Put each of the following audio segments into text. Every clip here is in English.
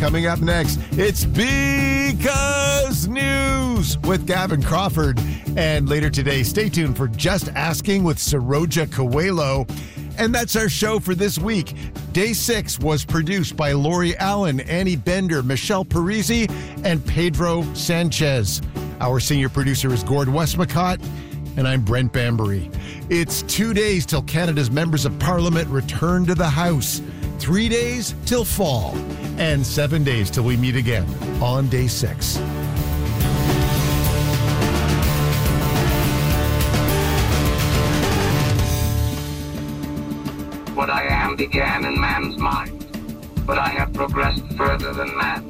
Coming up next, it's Because News with Gavin Crawford. And later today, stay tuned for Just Asking with Saroja Coelho. And that's our show for this week. Day 6 was produced by Lori Allen, Annie Bender, Michelle Parisi, and Pedro Sanchez. Our senior producer is Gord Westmacott, and I'm Brent Bambury. It's 2 days till Canada's members of Parliament return to the House, 3 days till fall, and 7 days till we meet again on Day 6. What I am began in man's mind, but I have progressed further than man.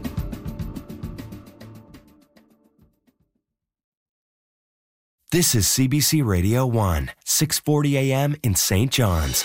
This is CBC Radio 1, 640 AM in St. John's.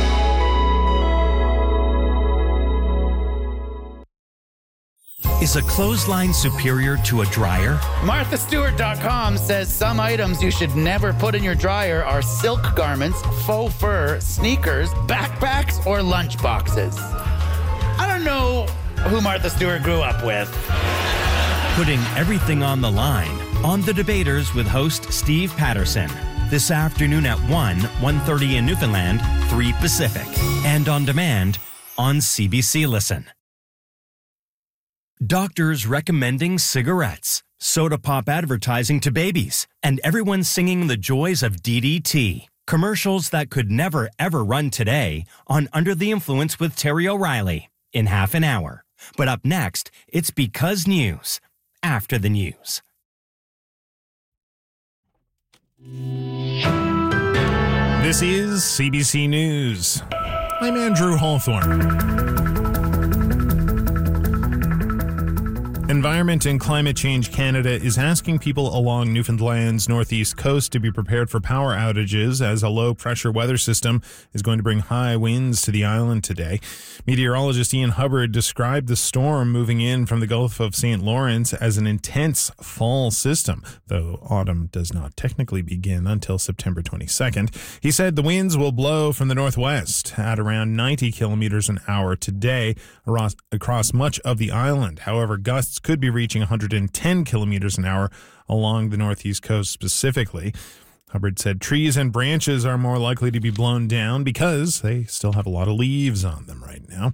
Is a clothesline superior to a dryer? MarthaStewart.com says some items you should never put in your dryer are silk garments, faux fur, sneakers, backpacks, or lunch boxes. I don't know who Martha Stewart grew up with. Putting everything on the line on The Debaters with host Steve Patterson. This afternoon at 1:30 in Newfoundland, 3 Pacific. And on demand on CBC Listen. Doctors recommending cigarettes, soda pop advertising to babies, and everyone singing the joys of DDT. Commercials that could never, ever run today on Under the Influence with Terry O'Reilly in half an hour. But up next, it's Because News, after the news. This is CBC News. I'm Andrew Hawthorne. Environment and Climate Change Canada is asking people along Newfoundland's northeast coast to be prepared for power outages as a low-pressure weather system is going to bring high winds to the island today. Meteorologist Ian Hubbard described the storm moving in from the Gulf of St. Lawrence as an intense fall system, though autumn does not technically begin until September 22nd. He said the winds will blow from the northwest at around 90 kilometers an hour today across much of the island. However, gusts could be reaching 110 kilometers an hour along the northeast coast specifically. Hubbard said trees and branches are more likely to be blown down because they still have a lot of leaves on them right now.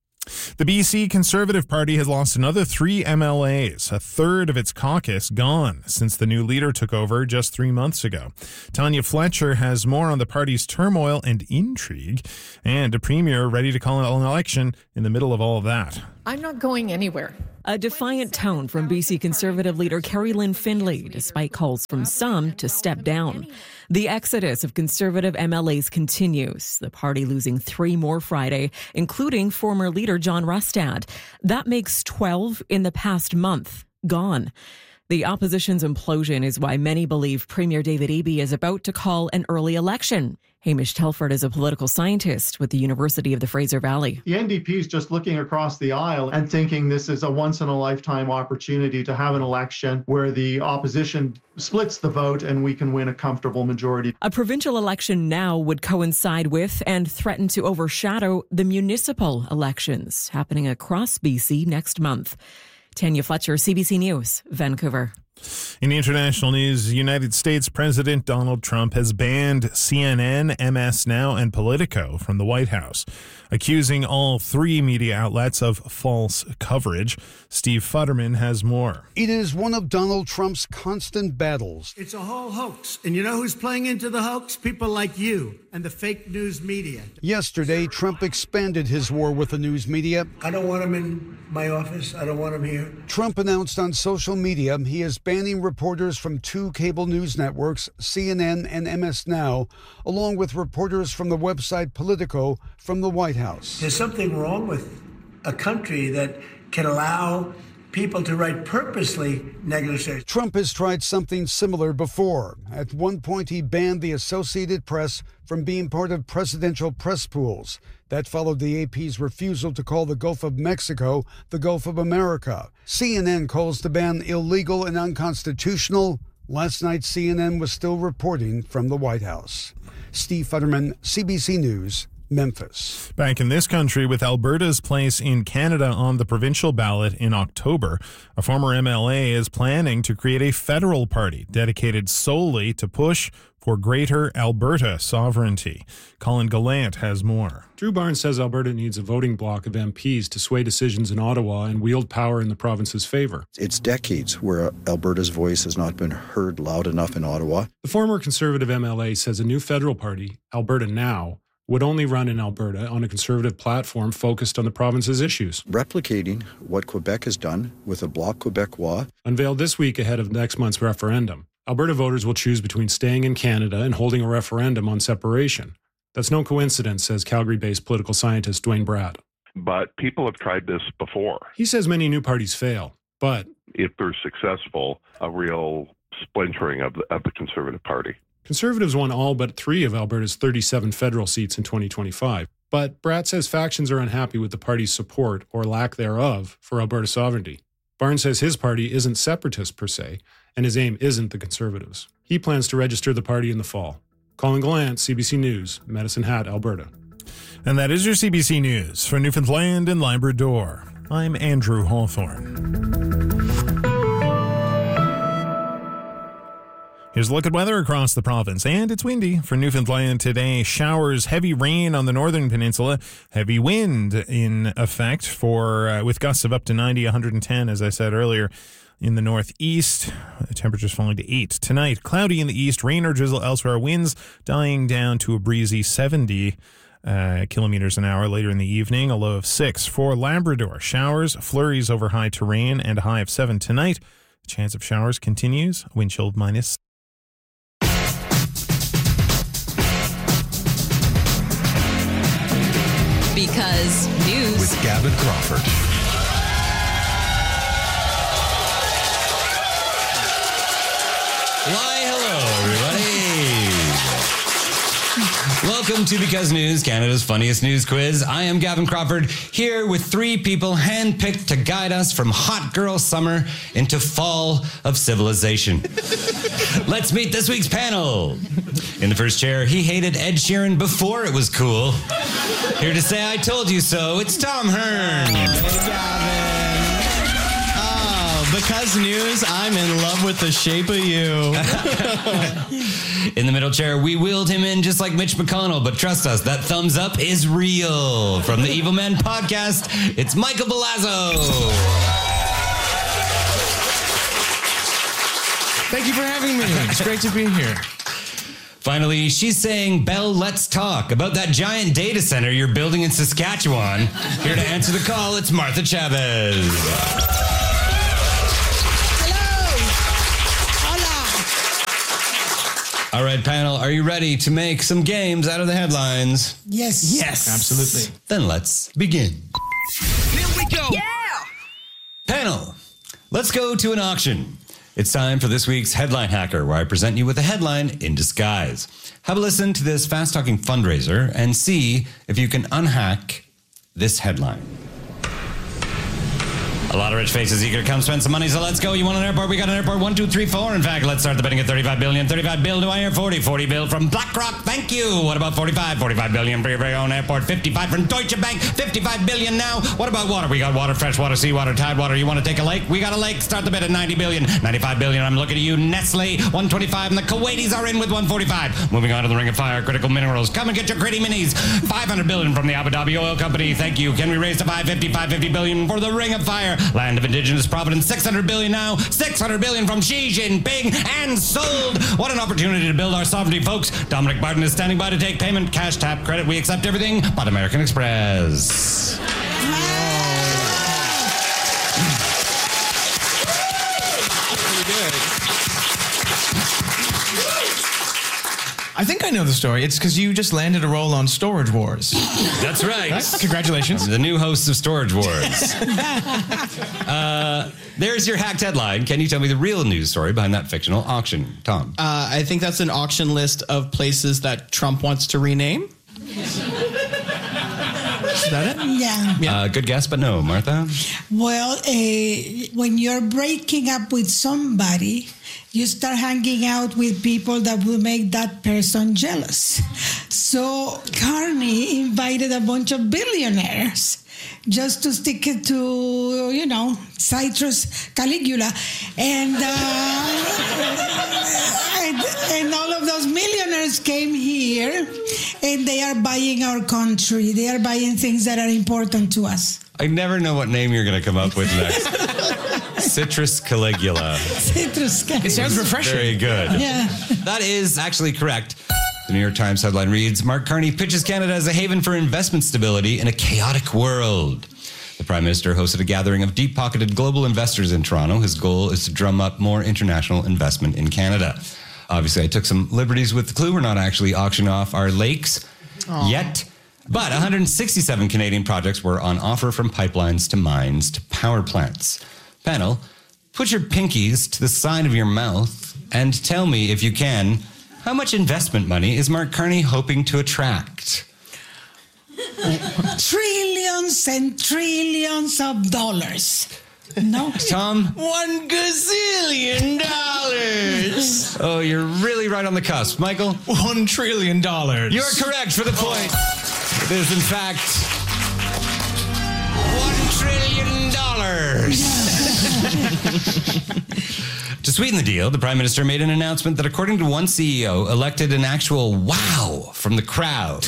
The BC Conservative Party has lost another 3 MLAs, a third of its caucus gone since the new leader took over just 3 months ago. Tanya Fletcher has more on the party's turmoil and intrigue, and a premier ready to call an election in the middle of all of that. I'm not going anywhere. A defiant tone from BC Conservative leader Carrie Lynn Findlay, despite calls from some to step down. The exodus of Conservative MLAs continues, the party losing 3 more Friday, including former leader John Rustad. That makes 12 in the past month gone. The opposition's implosion is why many believe Premier David Eby is about to call an early election. Hamish Telford is a political scientist with the University of the Fraser Valley. The NDP is just looking across the aisle and thinking this is a once-in-a-lifetime opportunity to have an election where the opposition splits the vote and we can win a comfortable majority. A provincial election now would coincide with and threaten to overshadow the municipal elections happening across BC next month. Tanya Fletcher, CBC News, Vancouver. In international news, United States President Donald Trump has banned CNN, MS Now, and Politico from the White House, accusing all 3 media outlets of false coverage. Steve Futterman has more. It is one of Donald Trump's constant battles. It's a whole hoax. And you know who's playing into the hoax? People like you and the fake news media. Yesterday, Trump expanded his war with the news media. I don't want him in my office. I don't want him here. Trump announced on social media he is banning reporters from 2 cable news networks, CNN and MS Now, along with reporters from the website Politico, from the White House. There's something wrong with a country that can allow people to write purposely negative things. Trump has tried something similar before. At one point, he banned the Associated Press from being part of presidential press pools. That followed the AP's refusal to call the Gulf of Mexico the Gulf of America. CNN calls the ban illegal and unconstitutional. Last night, CNN was still reporting from the White House. Steve Futterman, CBC News, Memphis. Back in this country, with Alberta's place in Canada on the provincial ballot in October, a former MLA is planning to create a federal party dedicated solely to push for greater Alberta sovereignty. Colin Gallant has more. Drew Barnes says Alberta needs a voting bloc of MPs to sway decisions in Ottawa and wield power in the province's favour. It's decades where Alberta's voice has not been heard loud enough in Ottawa. The former Conservative MLA says a new federal party, Alberta Now, would only run in Alberta on a Conservative platform focused on the province's issues. Replicating what Quebec has done with a Bloc Québécois. Unveiled this week ahead of next month's referendum. Alberta voters will choose between staying in Canada and holding a referendum on separation. That's no coincidence, says Calgary-based political scientist Dwayne Bratt. But people have tried this before. He says many new parties fail, but if they're successful, a real splintering of the Conservative Party. Conservatives won all but 3 of Alberta's 37 federal seats in 2025. But Bratt says factions are unhappy with the party's support, or lack thereof, for Alberta sovereignty. Barnes says his party isn't separatist per se, and his aim isn't the Conservatives. He plans to register the party in the fall. Colin Gallant, CBC News, Medicine Hat, Alberta. And that is your CBC News for Newfoundland and Labrador. I'm Andrew Hawthorne. Here's a look at weather across the province, and it's windy for Newfoundland today. Showers, heavy rain on the northern peninsula, heavy wind in effect with gusts of up to 90, 110, as I said earlier, in the northeast. Temperatures falling to 8. Tonight, cloudy in the east, rain or drizzle elsewhere, winds dying down to a breezy 70 kilometers an hour later in the evening, a low of 6. For Labrador, showers, flurries over high terrain, and a high of 7 tonight. The chance of showers continues, wind chill minus. Because News with Gavin Crawford. Why, hello, everybody. Welcome to Because News, Canada's funniest news quiz. I am Gavin Crawford, here with 3 people handpicked to guide us from hot girl summer into fall of civilization. Let's meet this week's panel. In the first chair, he hated Ed Sheeran before it was cool. Here to say I told you so, it's Tom Hearn. Hey, Gavin. Because News, I'm in love with the shape of you. In the middle chair, we wheeled him in just like Mitch McConnell, but trust us, that thumbs up is real. From the Evil Men podcast, it's Michael Belazzo. Thank you for having me. It's great to be here. Finally, she's saying, Belle, let's talk about that giant data center you're building in Saskatchewan. Here to answer the call, it's Martha Chavez. All right, panel, are you ready to make some games out of the headlines? Yes. Yes. Absolutely. Then let's begin. Here we go. Yeah. Panel, let's go to an auction. It's time for this week's Headline Hacker, where I present you with a headline in disguise. Have a listen to this fast-talking fundraiser and see if you can unhack this headline. A lot of rich faces eager to come spend some money, so let's go. You want an airport? We got an airport. 1, 2, 3, 4. In fact, let's start the bidding at $35 billion. $35 billion. Do I hear 40? 40 bill from BlackRock. Thank you. What about 45? $45 billion for your very own airport. 55 from Deutsche Bank. $55 billion now. What about water? We got water, fresh water, seawater, tidewater. You want to take a lake? We got a lake. Start the bid at $90 billion. $95 billion. I'm looking at you, Nestle. 125, and the Kuwaitis are in with 145. Moving on to the Ring of Fire. Critical Minerals. Come and get your gritty minis. $500 billion from the Abu Dhabi Oil Company. Thank you. Can we raise to $550 billion for the Ring of Fire? Land of Indigenous Providence, $600 billion now, $600 billion from Xi Jinping, and sold. What an opportunity to build our sovereignty, folks. Dominic Barton is standing by to take payment, cash, tap, credit. We accept everything but American Express. I think I know the story. It's because you just landed a role on Storage Wars. That's right. Congratulations. The new hosts of Storage Wars. There's your hacked headline. Can you tell me the real news story behind that fictional auction? Tom? I think that's an auction list of places that Trump wants to rename. Is that it? Yeah. Good guess, but no. Martha? Well, when you're breaking up with somebody, you start hanging out with people that will make that person jealous. So Carney invited a bunch of billionaires just to stick it to, Citrus Caligula. And all of those millionaires came here, and they are buying our country. They are buying things that are important to us. I never know what name you're going to come up with next. Citrus Caligula. Citrus Caligula. It sounds refreshing. Very good. Yeah. That is actually correct. The New York Times headline reads, Mark Carney pitches Canada as a haven for investment stability in a chaotic world. The Prime Minister hosted a gathering of deep-pocketed global investors in Toronto. His goal is to drum up more international investment in Canada. Obviously, I took some liberties with the clue. We're not actually auctioning off our lakes yet. But 167 Canadian projects were on offer, from pipelines to mines to power plants. Panel, put your pinkies to the side of your mouth and tell me, if you can, how much investment money is Mark Carney hoping to attract? Trillions and trillions of dollars. No. Tom? $1 gazillion. Oh, you're really right on the cusp. Michael? $1 trillion. You're correct for the point. It is, in fact, $1 trillion. To sweeten the deal, the Prime Minister made an announcement that, according to one CEO, elected an actual wow from the crowd.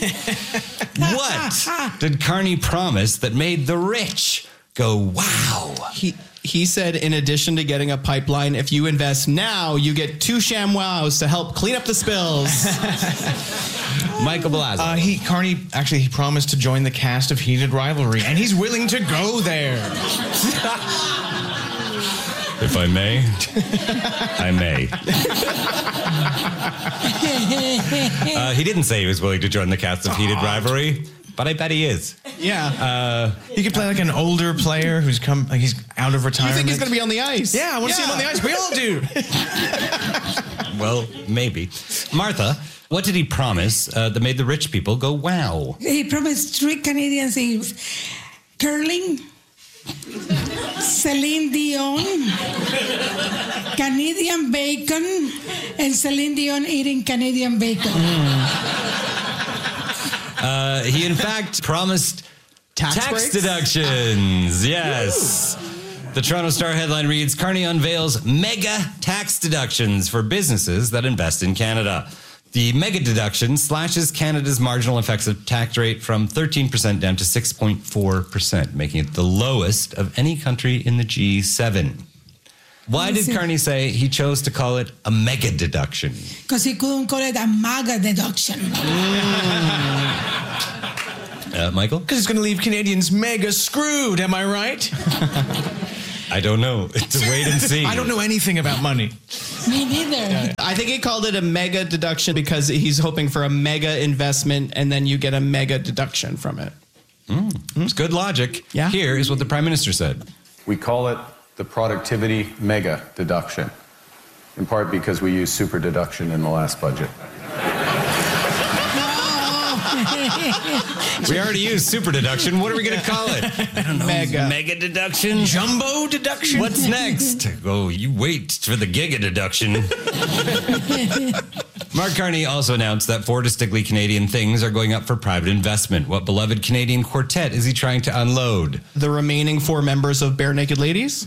What did Carney promise that made the rich go wow? He said, in addition to getting a pipeline, if you invest now, you get 2 ShamWows to help clean up the spills. Michael Blasio. Carney actually promised to join the cast of Heated Rivalry, and he's willing to go there. If I may, I may. He didn't say he was willing to join the cast of Heated Rivalry, but I bet he is. Yeah. He could play like an older player who's he's out of retirement. You think he's going to be on the ice? Yeah, I want to see him on the ice. We all do. Well, maybe. Martha, what did he promise that made the rich people go wow? He promised 3 Canadian things: curling, Celine Dion, Canadian bacon, and Celine Dion eating Canadian bacon. He, in fact, promised tax deductions. Yes. The Toronto Star headline reads, Carney unveils mega tax deductions for businesses that invest in Canada. The mega deduction slashes Canada's marginal effective tax rate from 13% down to 6.4%, making it the lowest of any country in the G7. Why did Carney say he chose to call it a mega deduction? Because he couldn't call it a MAGA deduction. Michael? Because it's going to leave Canadians mega screwed, am I right? I don't know. It's a wait and see. I don't know anything about money. Me neither. I think he called it a mega deduction because he's hoping for a mega investment, and then you get a mega deduction from it. It's good logic. Yeah. Here is what the Prime Minister said. We call it the productivity mega deduction, in part because we used super deduction in the last budget. We already used super deduction. What are we going to call it? I don't know. Mega deduction? Jumbo deduction? What's next? Oh, you wait for the giga deduction. Mark Carney also announced that 4 distinctly Canadian things are going up for private investment. What beloved Canadian quartet is he trying to unload? The remaining 4 members of Bare Naked Ladies?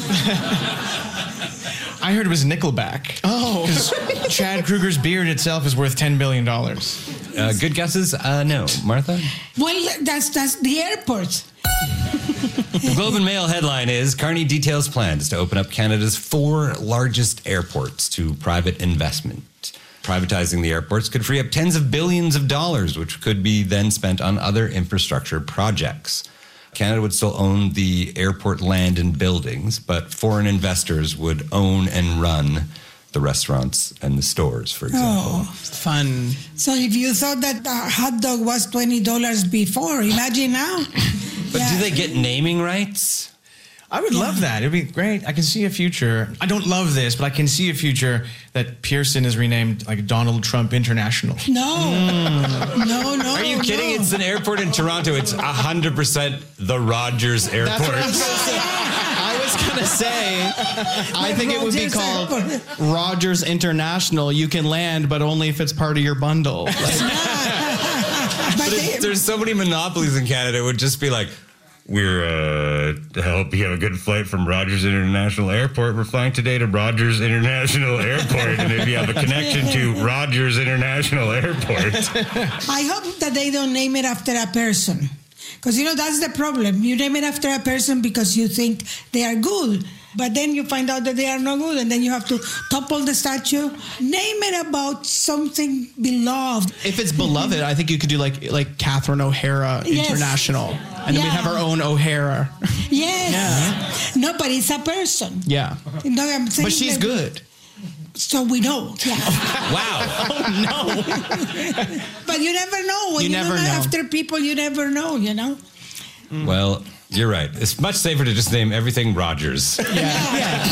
I heard it was Nickelback. Oh. Because Chad Kroeger's beard itself is worth $10 billion. Good guesses? No. Martha? Well, that's the airport. The Globe and Mail headline is, Carney details plans to open up Canada's 4 largest airports to private investment. Privatizing the airports could free up tens of billions of dollars, which could be then spent on other infrastructure projects. Canada would still own the airport land and buildings, but foreign investors would own and run the restaurants and the stores, for example. Oh, fun. So if you thought that a hot dog was $20 before, imagine now. But do they get naming rights? I would love that. It'd be great. I can see a future. I don't love this, but I can see a future that Pearson is renamed like Donald Trump International. No. Are you kidding? It's an airport in Toronto. It's 100% the Rogers Airport. I was going to say, I think it would be called Rogers International. You can land, but only if it's part of your bundle. There's so many monopolies in Canada. It would just be like, we're to help you have a good flight from Rogers International Airport. We're flying today to Rogers International Airport. And if you have a connection to Rogers International Airport. I hope that they don't name it after a person. Because, that's the problem. You name it after a person because you think they are good. But then you find out that they are no good, and then you have to topple the statue. Name it about something beloved. If it's beloved, I think you could do like Catherine O'Hara International. And then we'd have our own O'Hara. Yes. No, but it's a person. Yeah. No, I'm saying but she's good. So we know. Yeah. Wow. Oh, no. But you never know. When you never know. After people, you never know, Well, you're right. It's much safer to just name everything Rogers. Yeah.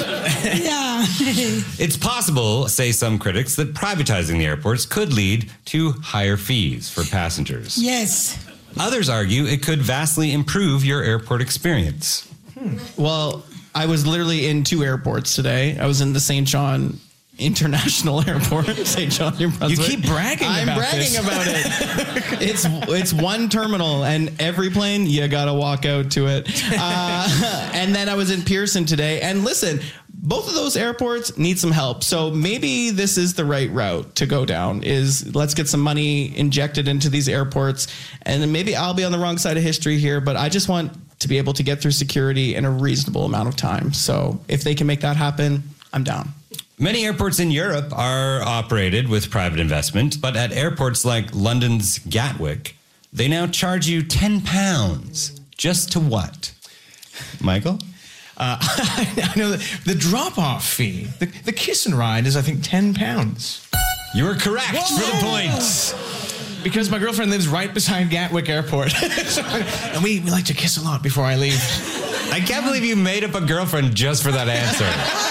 It's possible, say some critics, that privatizing the airports could lead to higher fees for passengers. Yes. Others argue it could vastly improve your airport experience. Well, I was literally in 2 airports today. I was in the St. John International Airport, St. John, New Brunswick. You keep bragging about this. I'm bragging about it. It's one terminal, and every plane, you got to walk out to it. And then I was in Pearson today. And listen, both of those airports need some help. So maybe this is the right route to go down, is let's get some money injected into these airports. And then maybe I'll be on the wrong side of history here, but I just want to be able to get through security in a reasonable amount of time. So if they can make that happen, I'm down. Many airports in Europe are operated with private investment, but at airports like London's Gatwick, they now charge you £10 just to what? Michael? I know the drop-off fee. The kiss and ride is, I think, £10. You are correct for the point. Because my girlfriend lives right beside Gatwick Airport. And we like to kiss a lot before I leave. I can't believe you made up a girlfriend just for that answer.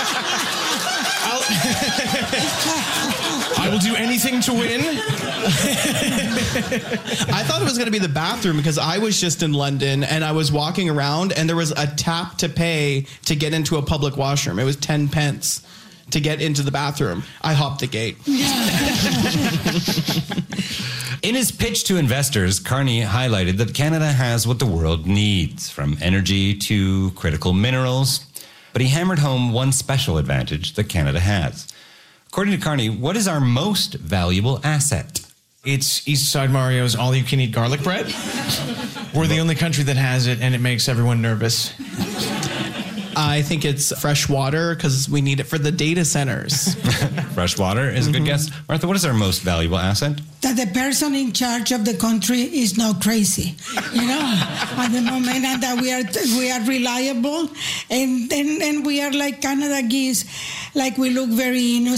I will do anything to win. I thought it was going to be the bathroom because I was just in London and I was walking around and there was a tap to pay to get into a public washroom. It was 10 pence to get into the bathroom. I hopped the gate. In his pitch to investors, Carney highlighted that Canada has what the world needs, from energy to critical minerals. But he hammered home one special advantage that Canada has. According to Carney, what is our most valuable asset? It's Eastside Mario's all-you-can-eat garlic bread. We're the only country that has it, and it makes everyone nervous. I think it's fresh water because we need it for the data centers. Fresh water is a good guess. Martha, what is our most valuable asset? That the person in charge of the country is not crazy, at the moment, and that we are reliable, and we are like Canada geese, like we look very innocent.